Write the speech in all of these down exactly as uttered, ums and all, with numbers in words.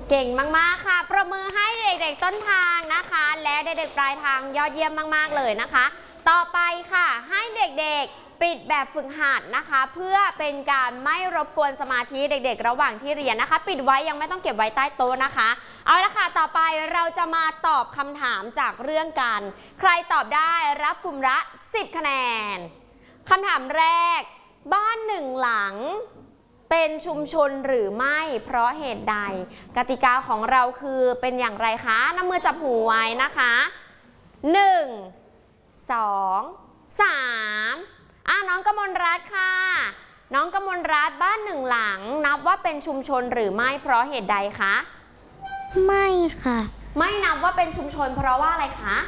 เก่งมากๆค่ะประมือให้เด็กๆต้นทางนะคะและเด็กๆปลายทางยอดเยี่ยมมากๆเลยนะคะต่อไปค่ะให้เด็กๆปิดแบบฝึกหัดนะคะเพื่อเป็นการไม่รบกวนสมาธิเด็กๆระหว่างที่เรียนนะคะปิดไว้ยังไม่ต้องเก็บไว้ใต้โต๊ะนะคะเอาละค่ะต่อไปเราจะมาตอบคำถามจากเรื่องกันใครตอบได้รับกลุ่มละสิบคะแนนคำถามแรกบ้านหนึ่งหลังเป็นชุมชนหรือไม่เพราะเหตุใดกติกาของเราคือเป็นอย่างไรคะนำมือจับหูไว้นะคะหนึ่ง สอง สามอ่ะน้องกมลรัตน์ค่ะน้องกมลรัตน์บ้านหนึ่งหลังนับว่าเป็นชุมชนหรือไม่เพราะเหตุใดคะไม่ค่ะไม่นับว่าเป็นชุมชนเพราะว่าอะไรคะ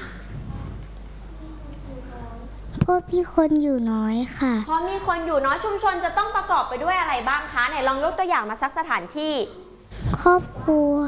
เพราะมีคนอยู่น้อยค่ะเพราะมีคนอยู่น้อยชุมชนจะต้องประกอบไปด้วยอะไรบ้างคะไหนลองยกตัวอย่างมาสักสถานที่ครอบครัว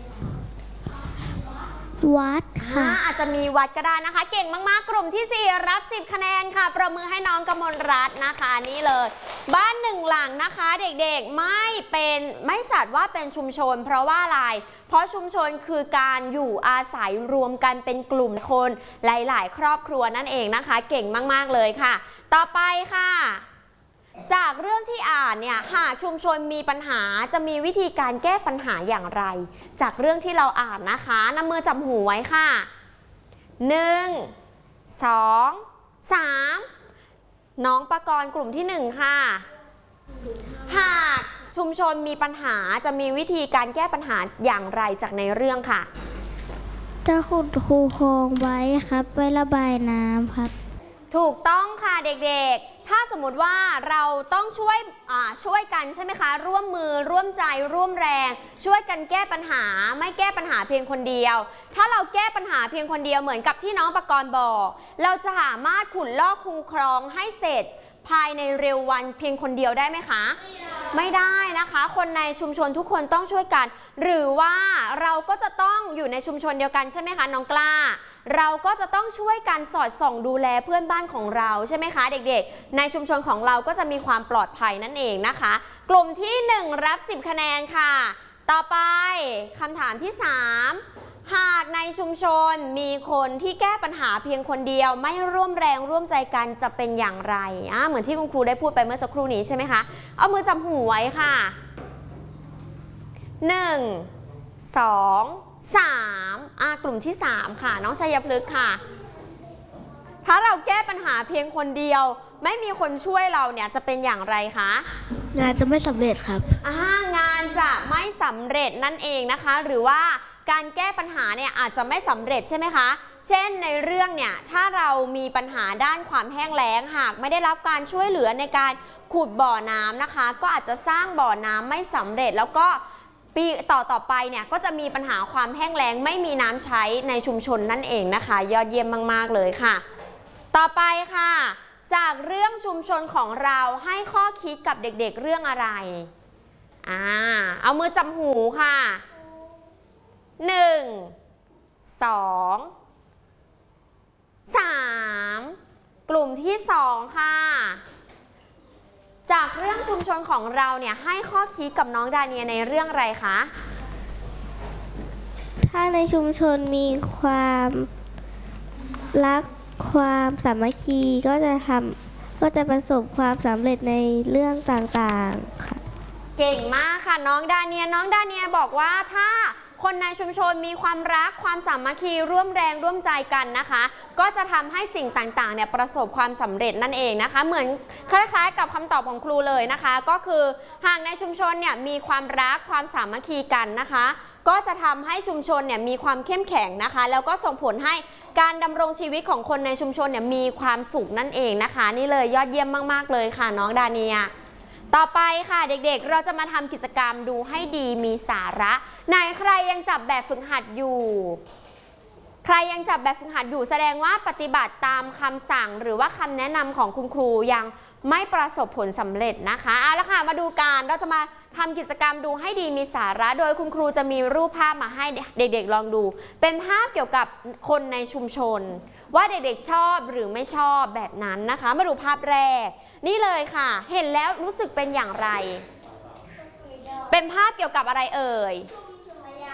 วัดค่ะอาจจะมีวัดก็ได้นะคะเก่งมากๆกลุ่มที่สี่รับสิบคะแนนค่ะประมือให้น้องกมลรัตน์นะคะนี่เลยบ้านหนึ่งหลังนะคะเด็กๆไม่เป็นไม่จัดว่าเป็นชุมชนเพราะว่าอะไรเพราะชุมชนคือการอยู่อาศัยรวมกันเป็นกลุ่มคนหลายๆครอบครัวนั่นเองนะคะเก่งมากๆเลยค่ะต่อไปค่ะจากเรื่องที่อ่านเนี่ยหากชุมชนมีปัญหาจะมีวิธีการแก้ปัญหาอย่างไรจากเรื่องที่เราอ่านนะคะนำมือจับหูไว้ค่ะหนึ่ง สอง สามน้องประกรณ์กลุ่มที่หนึ่งค่ะหากชุมชนมีปัญหาจะมีวิธีการแก้ปัญหาอย่างไรจากในเรื่องค่ะจะขุดคูคลองไว้ครับไว้ระบายน้ำครับถูกต้องค่ะเด็กๆถ้าสมมติว่าเราต้องช่วยช่วยกันใช่ไหมคะร่วมมือร่วมใจร่วมแรงช่วยกันแก้ปัญหาไม่แก้ปัญหาเพียงคนเดียวถ้าเราแก้ปัญหาเพียงคนเดียวเหมือนกับที่น้องประกรณ์บอกเราจะสามารถขุดลอกคูคลองให้เสร็จภายในเร็ววันเพียงคนเดียวได้ไหมคะไม่ได้นะคะคนในชุมชนทุกคนต้องช่วยกันหรือว่าเราก็จะต้องอยู่ในชุมชนเดียวกันใช่ไหมคะน้องกล้าเราก็จะต้องช่วยกันสอดส่องดูแลเพื่อนบ้านของเราใช่ไหมคะเด็กๆในชุมชนของเราก็จะมีความปลอดภัยนั่นเองนะคะกลุ่มที่หนึ่งรับสิบคะแนนค่ะต่อไปคำถามที่สามหากในชุมชนมีคนที่แก้ปัญหาเพียงคนเดียวไม่ร่วมแรงร่วมใจกันจะเป็นอย่างไรอ่ะเหมือนที่คุณครูได้พูดไปเมื่อสักครู่นี้ใช่ไหมคะเอามือจับหูไว้ค่ะหนึ่ง สอง สามอ่ะกลุ่มที่สามค่ะน้องชัยพฤกษ์ค่ะถ้าเราแก้ปัญหาเพียงคนเดียวไม่มีคนช่วยเราเนี่ยจะเป็นอย่างไรคะงานจะไม่สำเร็จครับอ่างานจะไม่สำเร็จนั่นเองนะคะหรือว่าการแก้ปัญหาเนี่ยอาจจะไม่สำเร็จใช่ไหมคะเช่นในเรื่องเนี่ยถ้าเรามีปัญหาด้านความแห้งแล้งหากไม่ได้รับการช่วยเหลือในการขุดบ่อน้ำนะคะก็อาจจะสร้างบ่อน้ำไม่สำเร็จแล้วก็ปีต่อต่อไปเนี่ยก็จะมีปัญหาความแห้งแล้งไม่มีน้ำใช้ในชุมชนนั่นเองนะคะยอดเยี่ยมมากๆเลยค่ะต่อไปค่ะจากเรื่องชุมชนของเราให้ข้อคิดกับเด็กๆเรื่องอะไรอ่าเอามือจับหูค่ะหนึ่ง สอง สามกลุ่มที่สองค่ะจากเรื่องชุมชนของเราเนี่ยให้ข้อคิดกับน้องดาเนียในเรื่องอะไรคะถ้าในชุมชนมีความรักความสามัคคีก็จะทำก็จะประสบความสำเร็จในเรื่องต่างๆค่ะเก่งมากค่ะน้องดาเนียน้องดาเนียบอกว่าถ้าคนในชุมชนมีความรักความสามัคคีร่วมแรงร่วมใจกันนะคะก็จะทำให้สิ่งต่างๆเนี่ยประสบความสำเร็จนั่นเองนะคะเหมือนคล้ายๆกับคำตอบของครูเลยนะคะก็คือหากในชุมชนเนี่ยมีความรักความสามัคคีกันนะคะก็จะทำให้ชุมชนเนี่ยมีความเข้มแข็งนะคะแล้วก็ส่งผลให้การดำรงชีวิตของคนในชุมชนเนี่ยมีความสุขนั่นเองนะคะนี่เลยยอดเยี่ยมมากๆเลยค่ะน้องดาเนียต่อไปค่ะเด็กๆเราจะมาทำกิจกรรมดูให้ดีมีสาระไหนใครยังจับแบบฝึกหัดอยู่ใครยังจับแบบฝึกหัดอยู่แสดงว่าปฏิบัติตามคำสั่งหรือว่าคำแนะนำของคุณครูยังไม่ประสบผลสำเร็จนะคะเอาละค่ะมาดูกันเราจะมาทำกิจกรรมดูให้ดีมีสาระโดยคุณครูจะมีรูปภาพมาให้เด็กๆลองดูเป็นภาพเกี่ยวกับคนในชุมชนว่าเด็กๆชอบหรือไม่ชอบแบบนั้นนะคะมาดูภาพแรกนี่เลยค่ะเห็นแล้วรู้สึกเป็นอย่างไรเป็นภาพเกี่ยวกับอะไรเอ่ยพ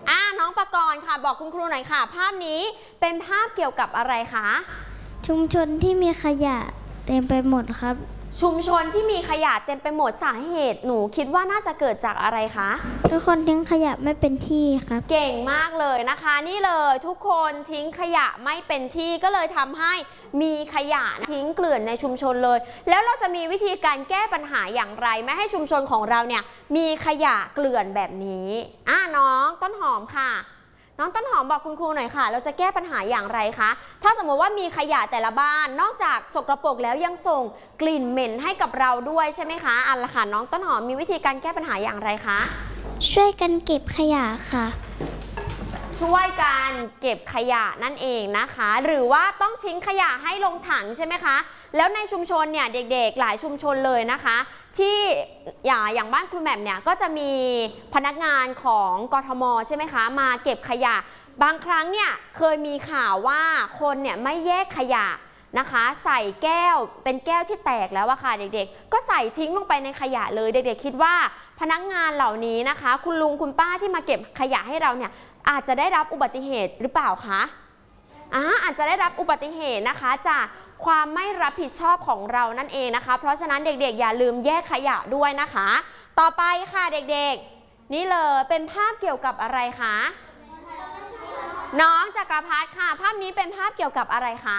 อ่ะน้องประกรณ์ค่ะบอกคุณครูหน่อยค่ะ ภาพนี้เป็นภาพเกี่ยวกับอะไรคะชุมชนที่มีขยะเต็มไปหมดครับชุมชนที่มีขยะเต็มไปหมดสาเหตุหนูคิดว่าน่าจะเกิดจากอะไรคะทุกคนทิ้งขยะไม่เป็นที่ครับเก่งมากเลยนะคะ นี่เลยทุกคนทิ้งขยะไม่เป็นที่ก็เลยทำให้มีขยะทิ้งเกลื่อนในชุมชนเลย แล้วเราจะมีวิธีการแก้ปัญหาอย่างไรไม่ให้ชุมชนของเราเนี่ยมีขยะเกลื่อนแบบนี้อ่ะน้องต้นหอมค่ะน้องต้นหอมบอกคุณครูหน่อยค่ะเราจะแก้ปัญหาอย่างไรคะถ้าสมมติว่ามีขยะแต่ละบ้านนอกจากสกปรกแล้วยังส่งกลิ่นเหม็นให้กับเราด้วยใช่ไหมคะอันละค่ะน้องต้นหอมมีวิธีการแก้ปัญหาอย่างไรคะช่วยกันเก็บขยะค่ะช่วยกันเก็บขยะนั่นเองนะคะหรือว่าต้องทิ้งขยะให้ลงถังใช่ไหมคะแล้วในชุมชนเนี่ยเด็กๆหลายชุมชนเลยนะคะที่อย่างอย่างบ้านครูแหม่มเนี่ยก็จะมีพนักงานของกทมใช่ไหมคะมาเก็บขยะบางครั้งเนี่ยเคยมีข่าวว่าคนเนี่ยไม่แยกขยะนะคะใส่แก้วเป็นแก้วที่แตกแล้วอะค่ะเด็กๆก็ใส่ทิ้งลงไปในขยะเลยเด็กๆคิดว่าพนักงานเหล่านี้นะคะคุณลุงคุณป้าที่มาเก็บขยะให้เราเนี่ยอาจจะได้รับอุบัติเหตุหรือเปล่าคะอ่าอาจจะได้รับอุบัติเหตุนะคะจากความไม่รับผิดชอบของเรานั่นเองนะคะเพราะฉะนั้นเด็กๆอย่าลืมแยกขยะด้วยนะคะต่อไปค่ะเด็กๆนี่เลยเป็นภาพเกี่ยวกับอะไรคะน้องจักรพัฒน์ค่ะภาพนี้เป็นภาพเกี่ยวกับอะไรคะ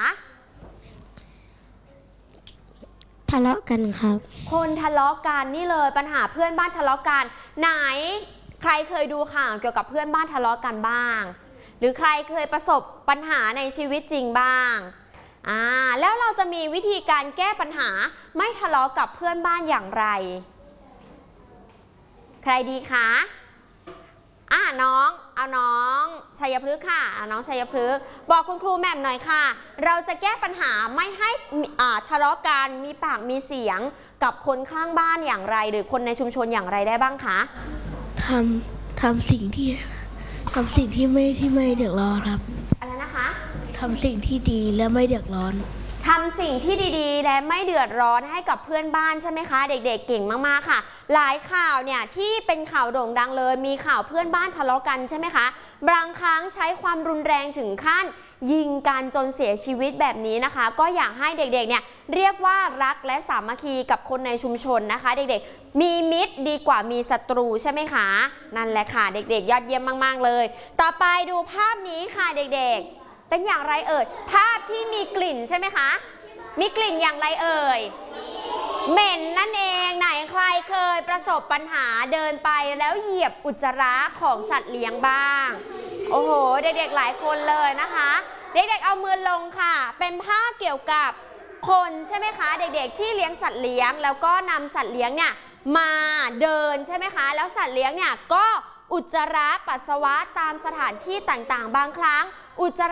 ทะเลาะกันครับคนทะเลาะกันนี่เลยปัญหาเพื่อนบ้านทะเลาะกันไหนใครเคยดูข่าวเกี่ยวกับเพื่อนบ้านทะเลาะกันบ้างหรือใครเคยประสบปัญหาในชีวิตจริงบ้างอ่าแล้วเราจะมีวิธีการแก้ปัญหาไม่ทะเลาะกับเพื่อนบ้านอย่างไรใครดีคะอ่าน้องเอาน้องชัยพฤกษ์ค่ะน้องชัยพฤกษ์บอกคุณครูแหม่มหน่อยค่ะเราจะแก้ปัญหาไม่ให้อ่าทะเลาะกันมีปากมีเสียงกับคนข้างบ้านอย่างไรหรือคนในชุมชนอย่างไรได้บ้างคะทำทำสิ่งที่ทำสิ่งที่ไม่ที่ไม่เดือดร้อนครับอะไรนะคะทำสิ่งที่ดีและไม่เดือดร้อนทำสิ่งที่ดีๆและไม่เดือดร้อนให้กับเพื่อนบ้านใช่ไหมคะเด็กๆเก่งมากๆค่ะหลายข่าวเนี่ยที่เป็นข่าวโด่งดังเลยมีข่าวเพื่อนบ้านทะเลาะกันใช่ไหมคะบางครั้งใช้ความรุนแรงถึงขั้นยิงกันจนเสียชีวิตแบบนี้นะคะก็อยากให้เด็กๆเนี่ยเรียกว่ารักและสามัคคีกับคนในชุมชนนะคะเด็กๆมีมิตรดีกว่ามีศัตรูใช่ไหมคะนั่นแหละค่ะเด็กๆยอดเยี่ยมมากๆเลยต่อไปดูภาพนี้ค่ะเด็กๆเป็นอย่างไรเอ่ยภาพที่มีกลิ่นใช่ไหมคะมีกลิ่นอย่างไรเอ่ยเหม็นนั่นเองไหนใครเคยประสบปัญหาเดินไปแล้วเหยียบอุจจาระของสัตว์เลี้ยงบ้างโอ้โหเด็กๆหลายคนเลยนะคะเด็กๆเอามือลงค่ะเป็นภาพเกี่ยวกับคนใช่ไหมคะเด็กๆที่เลี้ยงสัตว์เลี้ยงแล้วก็นำสัตว์เลี้ยงเนี่ยมาเดินใช่ไหมคะแล้วสัตว์เลี้ยงเนี่ยก็อุจจาระปัสสาวะตามสถานที่ต่างๆบางครั้งอุจจาระ